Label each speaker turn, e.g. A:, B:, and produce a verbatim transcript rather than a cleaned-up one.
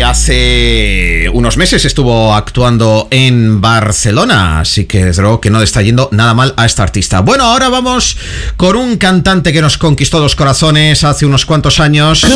A: hace unos meses estuvo actuando en Barcelona, así que desde luego que no le está yendo nada mal a esta artista. Bueno, ahora vamos con un cantante que nos conquistó los corazones hace unos cuantos años.